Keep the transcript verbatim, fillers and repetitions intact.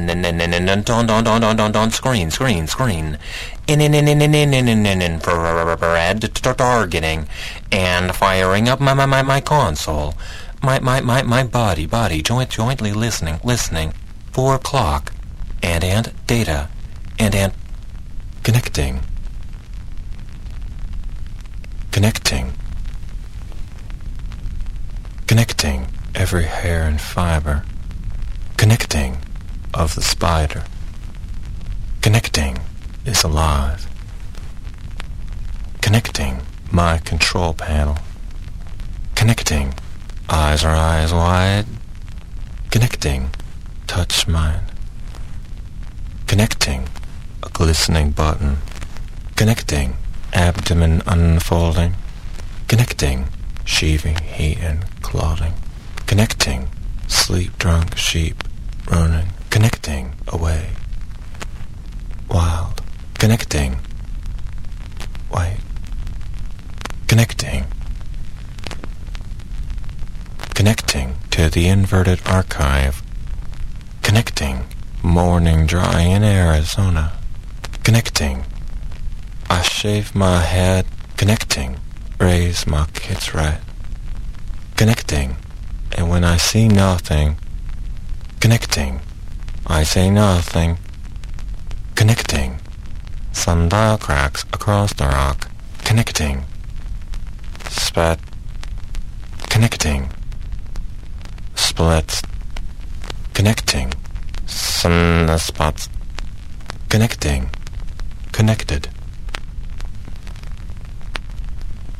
Don don don don don don screen screen screen in in in in in in in in in infrared targeting and firing up my my my my console, my my my my body body joint jointly listening listening four o'clock and and data and and connecting connecting connecting every hair and fiber, connecting of the spider. Connecting is alive. Connecting my control panel. Connecting eyes are eyes wide. Connecting touch mine. Connecting a glistening button. Connecting abdomen unfolding. Connecting sheathing heat and clothing. Connecting sleep-drunk sheep running. Connecting away. Wild. Connecting. White. Connecting. Connecting to the inverted archive. Connecting. Morning dry in Arizona. Connecting. I shave my head. Connecting. Raise my kids right. Connecting. And when I see nothing. Connecting. I say nothing. Connecting. Sundial cracks across the rock. Connecting. Spat. Connecting. Splits. Connecting. Sun spots. Connecting. Connected.